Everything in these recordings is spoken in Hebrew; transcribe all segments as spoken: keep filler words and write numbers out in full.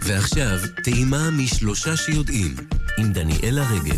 ועכשיו, טעימה משלושה שיודעים, עם דניאלה רגב.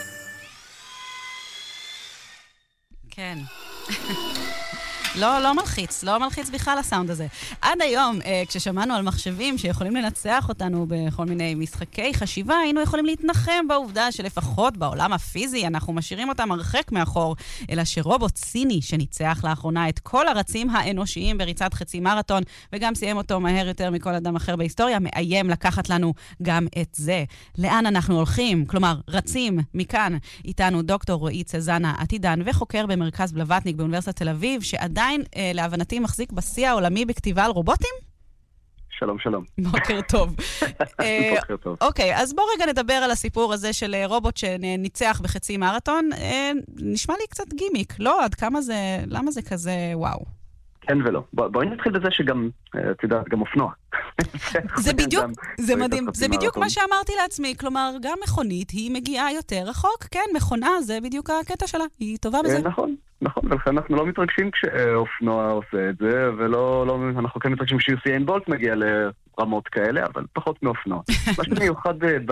כן. לא, לא מלחיץ, לא מלחיץ בכלל הסאונד הזה. עד היום, אה, כששמענו על מחשבים שיכולים לנצח אותנו בכל מיני משחקי חשיבה, היינו יכולים להתנחם בעובדה שלפחות בעולם הפיזי אנחנו משאירים אותם הרחק מאחור, אלא שרובוט סיני שניצח לאחרונה את כל הרצים האנושיים בריצת חצי מרתון, וגם סיים אותו מהר יותר מכל אדם אחר בהיסטוריה, מאיים לקחת לנו גם את זה. לאן אנחנו הולכים? כלומר, רצים מכאן. איתנו דוקטור רועי צזנה עתידן וחוקר במרכז בלווטניק באוניברסיטת תל אביב, שעדיין אה, להבנתי מחזיק בשיא העולמי בכתיבה על רובוטים? שלום, שלום. בוקר טוב. אה, בוקר טוב. אוקיי, אז בוא רגע נדבר על הסיפור הזה של רובוט שניצח בחצי מרתון. אה, נשמע לי קצת גימיק, לא? עד כמה זה, למה זה כזה וואו? כן ולא. בוא, בואי נתחיל בזה שגם, את יודעת, גם אופנוע. זה בדיוק, זה מדהים, זה בדיוק מה שאמרתי לעצמי, כלומר, גם מכונית היא מגיעה יותר רחוק, כן, מכונה, זה בדיוק הקטע שלה, היא טובה בזה. נכון, נכון, ולכן אנחנו לא מתרגשים כשאופנוע עושה את זה, ולא, לא, אנחנו כן מתרגשים כשיוסיין בולט מגיע לרמות כאלה, אבל פחות מאופנוע. מה שמיוחד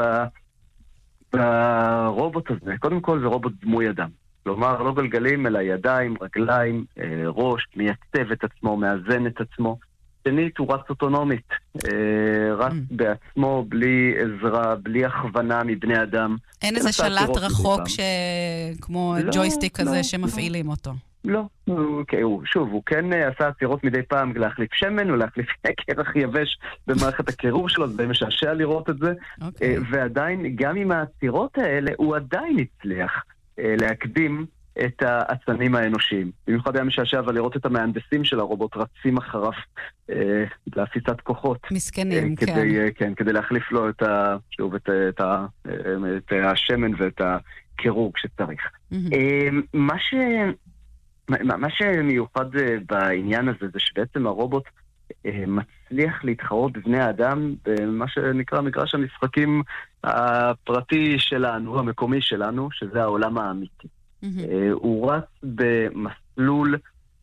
ברובוט הזה, קודם כל זה רובוט דמוי אדם. כלומר, לא גלגלים, אלא ידיים, רגליים, ראש, מייצב את עצמו, מאזן את עצמו. שנית, הוא רץ אוטונומית. רץ בעצמו, בלי עזרה, בלי הכוונה מבני אדם. אין איזה שלט רחוק כמו ג'ויסטיק כזה שמפעילים אותו. לא, שוב, הוא כן עשה עצירות מדי פעם להחליף שמן, או להחליף קרח יבש במערכת הקירור שלו, זה די משעשע לראות את זה. ועדיין, גם עם העצירות האלה, הוא עדיין הצליח להקדים את העצמים האנושיים. במיוחד היה משעשע, אבל לראות את המהנדסים של הרובוט רצים אחריו אה, להפיצת כוחות. מסכנים, אה, כדי, כן. אה, כן. כדי להחליף לו את, ה, שוב, את, את, ה, את השמן ואת הקירור כשצריך. Mm-hmm. אה, מה, ש, מה, מה שמיוחד בעניין הזה זה שבעצם הרובוט אה, מצליח להתחרות בבני האדם במה שנקרא מגרש המשחקים הפרטי שלנו, המקומי שלנו, שזה העולם האמיתי. Mm-hmm. הוא רץ במסלול,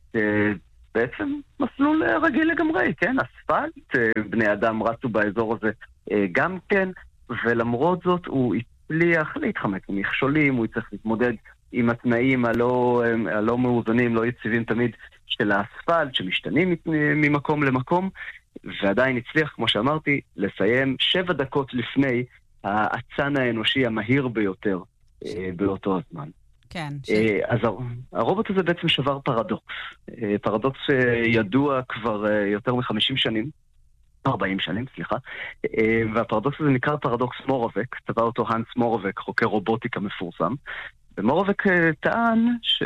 בעצם מסלול רגיל לגמרי, כן? אספלט, בני אדם רצו באזור הזה גם כן, ולמרות זאת הוא הצליח להתחמק ממכשולים, הוא צריך להתמודד עם התנאים הלא, הלא מאוזנים, לא יציבים תמיד של האספלט, שמשתנים ממקום למקום, ועדיין הצליח, כמו שאמרתי, לסיים שבע דקות לפני האצן האנושי המהיר ביותר באותו הזמן. כן. אז הרובוט הזה בעצם שבר פרדוקס. פרדוקס ידוע כבר יותר מ-חמישים שנים, ארבעים שנים, סליחה, והפרדוקס הזה נקרא פרדוקס מורובק, טבע אותו הנס מורובק, חוקר רובוטיקה מפורסם, ומורובק טען ש...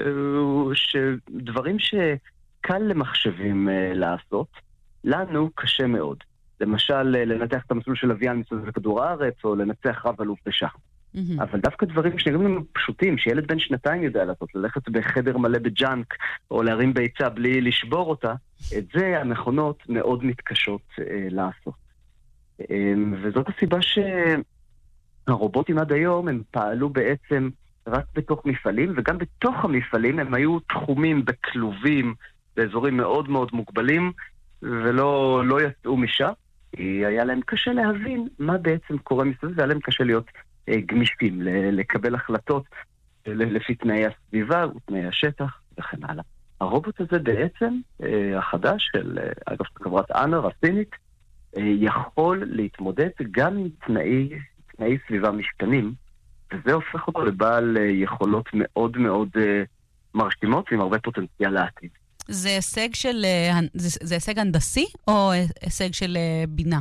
שדברים שקל למחשבים לעשות, לנו קשה מאוד. למשל, לנתח את המסלול של לוויין מסביב לכדור הארץ, או לנצח רב אלוף בשח. Mm-hmm. אבל דווקא דברים שנראים לנו פשוטים, שילד בן שנתיים יודע לעשות, ללכת בחדר מלא בג'אנק, או להרים ביצה בלי לשבור אותה, את זה המכונות מאוד מתקשות אה, לעשות. אה, וזאת הסיבה שהרובוטים עד היום הם פעלו בעצם רק בתוך מפעלים, וגם בתוך המפעלים הם היו תחומים בכלובים, באזורים מאוד מאוד מוגבלים, ולא לא יצאו משם. היה להם קשה להבין מה בעצם קורה מסביב, והיה להם קשה להיות גמישים, לקבל החלטות לפי תנאי הסביבה ותנאי השטח וכן הלאה. הרובוט הזה בעצם, החדש של, אגב, חברת אנר הסינית, יכול להתמודד גם עם תנאי, תנאי סביבה משתנים, וזה הופך אותו לבעל יכולות מאוד מאוד מרשימות ועם הרבה פוטנציאל לעתיד. זה הישג של, זה, זה הישג הנדסי או הישג של בינה?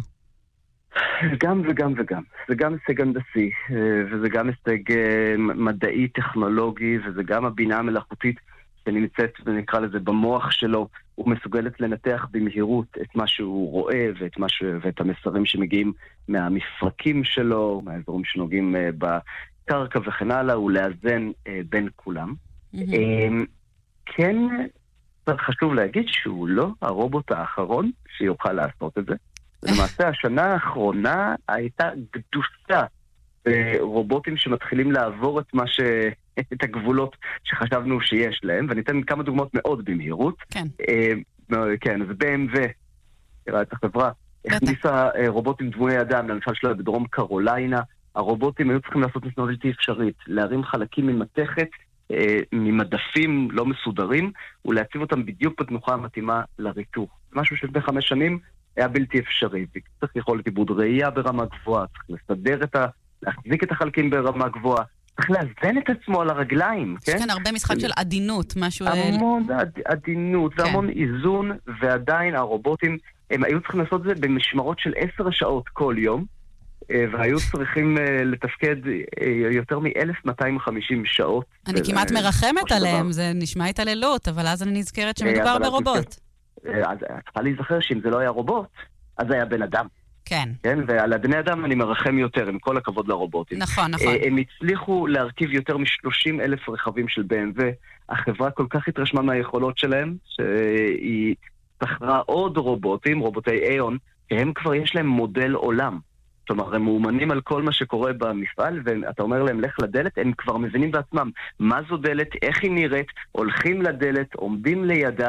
גם וגם וגם. זה גם הישג הנדסי, וזה גם הישג מדעי, טכנולוגי, וזה גם הבינה המלאכותית שנמצאת, ונקרא לזה, במוח שלו. הוא מסוגלת לנתח במהירות את מה שהוא רואה, ואת, מה ש... ואת המסרים שמגיעים מהמפרקים שלו, מהאזורים שנוגעים בקרקע וכן הלאה, ולאזן בין כולם. Mm-hmm. כן, חשוב להגיד שהוא לא הרובוט האחרון שיוכל לעשות את זה. למעשה, השנה האחרונה הייתה גדושה ברובוטים שמתחילים לעבור את מה ש... את הגבולות שחשבנו שיש להם, ואני אתן כמה דוגמאות מאוד במהירות. כן. כן, אז בי אם דאבליו, תראה את החברה, הכניסה רובוטים דמויי אדם, למשל שלה בדרום קרוליינה. הרובוטים היו צריכים לעשות משימה בלתי אפשרית, להרים חלקים ממתכת, ממדפים לא מסודרים, ולהציב אותם בדיוק בתנוחה המתאימה לריתוך. משהו שלפני חמש שנים היה בלתי אפשרי, צריך יכולת עיבוד ראייה ברמה גבוהה, צריך לסדר את ה... להחזיק את החלקים ברמה גבוהה, צריך לאזן את עצמו על הרגליים, כן? יש כאן הרבה משחק של עדינות, משהו... המון עדינות, והמון איזון, ועדיין הרובוטים, הם היו צריכים לעשות את זה במשמרות של עשר שעות כל יום, והיו צריכים לתפקד יותר מ-אלף מאתיים וחמישים שעות. אני כמעט מרחמת עליהם, זה נשמע התעללות, אבל אז אני נזכרת שמדובר ברובוט. אז צריכה להיזכר שאם זה לא היה רובוט, אז זה היה בן אדם. כן. כן, ועל הבני אדם אני מרחם יותר, עם כל הכבוד לרובוטים. נכון, נכון. הם הצליחו להרכיב יותר מ-שלושים אלף רכבים של בי אם דאבליו, החברה כל כך התרשמה מהיכולות שלהם, שהיא שכרה עוד רובוטים, רובוטי איון, שהם כבר יש להם מודל עולם. כלומר, הם מאומנים על כל מה שקורה במפעל, ואתה אומר להם, לך לדלת, הם כבר מבינים בעצמם מה זו דלת, איך היא נראית, הולכים לדלת, עומדים לידה,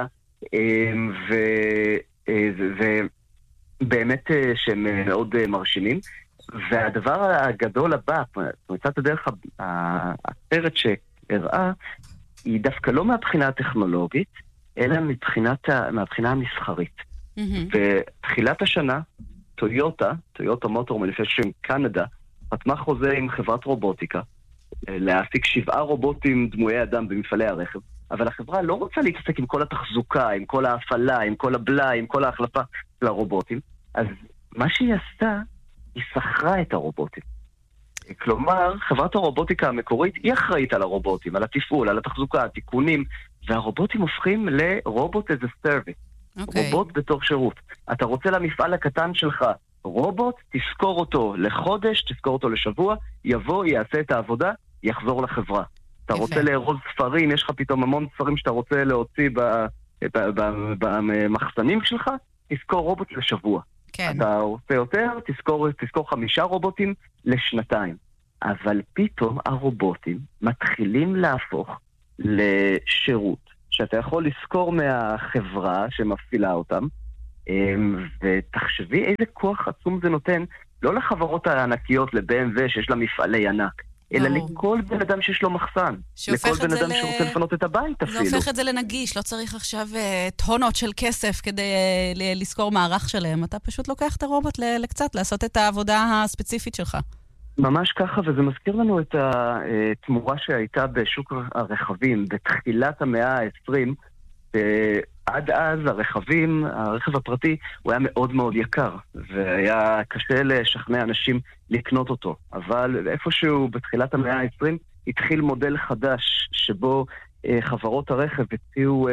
ובאמת שהם מאוד מרשימים. והדבר הגדול הבא, מצאת הדרך הסרט שהראה, היא דווקא לא מהבחינה הטכנולוגית, אלא מבחינת, מהבחינה המסחרית. ותחילת השנה, טויוטה, טויוטה מוטור מניפקצ'רינג קנדה, חתמה חוזה עם חברת רובוטיקה, להעסיק שבעה רובוטים דמויי אדם במפעלי הרכב, אבל החברה לא רוצה להתעסק עם כל התחזוקה, עם כל ההפעלה, עם כל הבלאי, עם כל ההחלפה של הרובוטים. אז מה שהיא עשתה, היא שכרה את הרובוטים. כלומר, חברת הרובוטיקה המקורית היא אחראית על הרובוטים, על התפעול, על התחזוקה, התיקונים, והרובוטים הופכים לרובוט as a service. Okay. רובוט בתור שירות. אתה רוצה למפעל הקטן שלך רובוט, תזכור אותו לחודש, תזכור אותו לשבוע, יבוא, יעשה את העבודה, יחזור לחברה. אתה יפה. רוצה לארוז ספרים, יש לך פתאום המון ספרים שאתה רוצה להוציא במחסנים שלך, תזכור רובוט לשבוע. כן. אתה רוצה יותר, תזכור, תזכור חמישה רובוטים לשנתיים. אבל פתאום הרובוטים מתחילים להפוך לשירות. שאתה יכול לזכור מהחברה שמפעילה אותם, ותחשבי איזה כוח עצום זה נותן, לא לחברות הענקיות, ל-בי אם דאבליו שיש לה מפעלי ענק, אלא לכל בן אדם שיש לו מחסן, לכל בן אדם שרוצה לפנות את הבית אפילו. זה הופך את זה לנגיש, לא צריך עכשיו טונות של כסף כדי לזכור מערך שלהם, אתה פשוט לוקח את הרובוט לקצת, לעשות את העבודה הספציפית שלך. ממש ככה, וזה מזכיר לנו את התמורה שהייתה בשוק הרכבים בתחילת המאה ה-עשרים. עד אז הרכבים, הרכב הפרטי, הוא היה מאוד מאוד יקר, והיה קשה לשכנע אנשים לקנות אותו. אבל איפשהו בתחילת המאה ה-עשרים התחיל מודל חדש, שבו חברות הרכב הציעו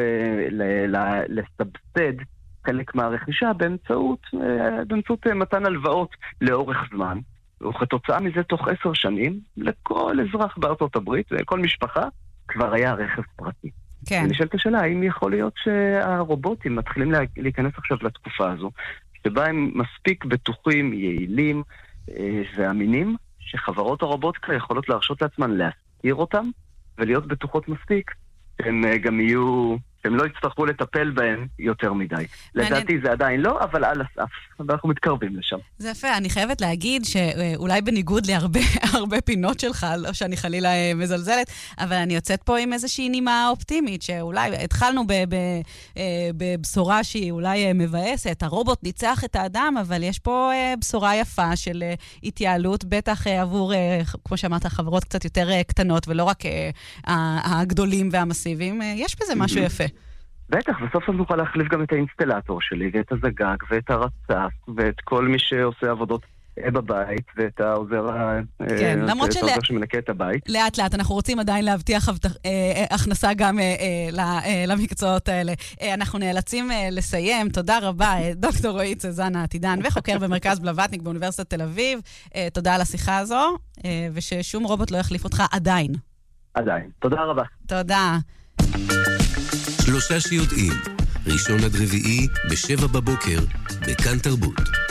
לסבסד חלק מהרכישה באמצעות, באמצעות מתן הלוואות לאורך זמן. וכתוצאה מזה תוך עשר שנים, לכל אזרח בארצות הברית, לכל משפחה, כבר היה רכב פרטי. כן. ונשאלת השאלה, האם יכול להיות שהרובוטים מתחילים להיכנס עכשיו לתקופה הזו, שבה הם מספיק בטוחים, יעילים ואמינים, שחברות הרובוטיקה יכולות להרשות לעצמן להסתיר אותם, ולהיות בטוחות מספיק, שהם גם יהיו... הם לא יצטרכו לטפל בהם יותר מדי. לדעתי זה עדיין לא, אבל על הסף. ואנחנו מתקרבים לשם. זה יפה. אני חייבת להגיד שאולי בניגוד להרבה הרבה פינות שלך, לא שאני חלילה מזלזלת, אבל אני יוצאת פה עם איזושהי נימה אופטימית, שאולי התחלנו בבשורה שהיא אולי מבאסת. הרובוט ניצח את האדם, אבל יש פה בשורה יפה של התייעלות, בטח עבור, כמו שאמרת, חברות קצת יותר קטנות, ולא רק הגדולים והמסיביים. יש בזה משהו יפה. בטח, בסוף אני נוכל להחליף גם את האינסטלטור שלי, ואת הזגג, ואת הרצף, ואת כל מי שעושה עבודות בבית, ואת העוזר שמנקה את הבית. לאט לאט, אנחנו רוצים עדיין להבטיח הכנסה גם למקצועות האלה. אנחנו נאלצים לסיים. תודה רבה, דוקטור רועי צזנה עתידן, וחוקר במרכז בלווטניק באוניברסיטת תל אביב. תודה על השיחה הזו, וששום רובוט לא יחליף אותך עדיין. עדיין. תודה רבה. תודה. שלושה שיודעים, ראשון עד רביעי בשבע בבוקר, בכאן תרבות.